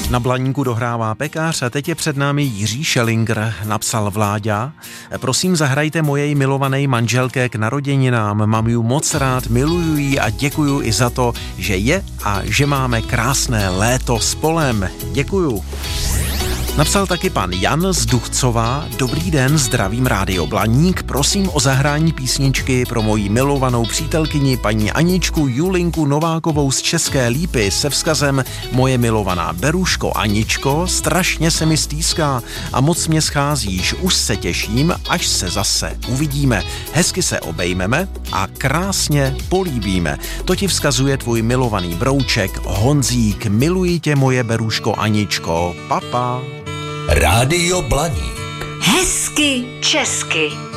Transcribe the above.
Na Blaníku dohrává pekař a teď je před námi Jiří Šelinger. Napsal Vláďa: prosím, zahrajte mojej milované manželké k narozeninám. Mám ju moc rád, miluju ji a děkuju i za to, že je a že máme krásné léto spolem. Děkuju. Napsal taky pan Jan z Duchcova: dobrý den, zdravím Rádio Blaník, prosím o zahrání písničky pro moji milovanou přítelkyni paní Aničku Julinku Novákovou z České Lípy se vzkazem: moje milovaná Beruško Aničko, strašně se mi stýská a moc mě scházíš, už se těším, až se zase uvidíme. Hezky se obejmeme a krásně políbíme. To ti vzkazuje tvůj milovaný brouček Honzík. Miluji tě, moje Beruško Aničko. Papa. Rádio Blaník. Hezky česky.